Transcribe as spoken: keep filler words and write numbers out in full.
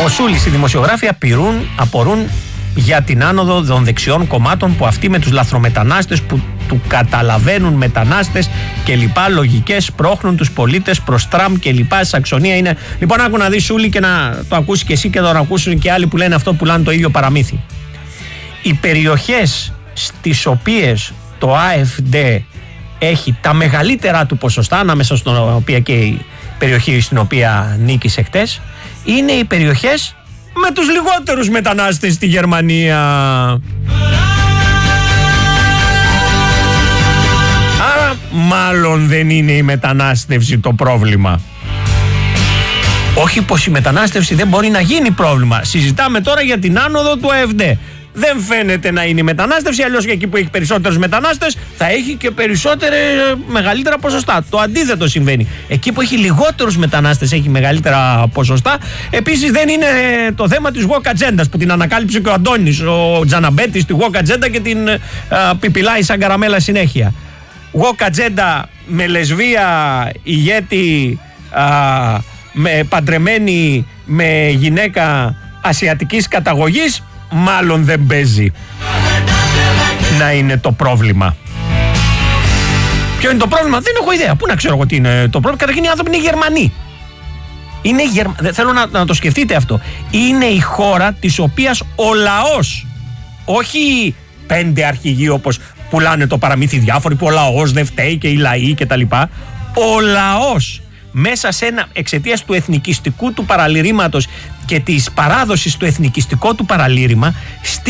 Ο Σούλης, οι δημοσιογράφοι απειρούν, απορούν για την άνοδο των δεξιών κομμάτων που αυτοί με τους λαθρομετανάστες που του καταλαβαίνουν μετανάστες και λοιπά λογικές πρόχνουν τους πολίτες προς Τραμπ και λοιπά. Σαξονία είναι. Λοιπόν, άκου να δεις, Σούλη, και να το ακούσει και εσύ και να το ακούσουν και άλλοι που λένε αυτό, που λένε το ίδιο παραμύθι. Οι περιοχές στις οποίες το ΑΕΦΔ έχει τα μεγαλύτερα του ποσοστά, ανάμεσα στην οποία και η περιοχή στην οποία νίκησε χτες, είναι οι περιοχές με τους λιγότερους μετανάστες στη Γερμανία. Άρα μάλλον δεν είναι η μετανάστευση το πρόβλημα. Όχι πως η μετανάστευση δεν μπορεί να γίνει πρόβλημα. Συζητάμε τώρα για την άνοδο του ΑΕΦΔ. Δεν φαίνεται να είναι η μετανάστευση, αλλιώς και εκεί που έχει περισσότερους μετανάστες θα έχει και περισσότερα, μεγαλύτερα ποσοστά. Το αντίθετο συμβαίνει. Εκεί που έχει λιγότερους μετανάστες έχει μεγαλύτερα ποσοστά. Επίσης δεν είναι το θέμα της woke agenda που την ανακάλυψε και ο Αντώνης, ο Τζαναμπέτης, τη woke agenda και την α, πιπιλάει σαν καραμέλα συνέχεια. Woke agenda με λεσβία ηγέτη, α, με παντρεμένη με γυναίκα ασιατικής καταγωγής, μάλλον δεν παίζει να είναι το πρόβλημα. Ποιο είναι το πρόβλημα? Δεν έχω ιδέα. Πού να ξέρω εγώ τι είναι το πρόβλημα? Καταρχήν οι άνθρωποι είναι Γερμανοί. Είναι Γερ... Θέλω να, να το σκεφτείτε αυτό. Είναι η χώρα της οποίας ο λαός, όχι πέντε αρχηγοί όπως πουλάνε το παραμύθι διάφοροι, που ο λαός δεν φταίει και οι λαοί κτλ. Ο λαός μέσα σε ένα, εξαιτίας του εθνικιστικού του παραλυρήματος και της παράδοσης του εθνικιστικού του παραλήρημα,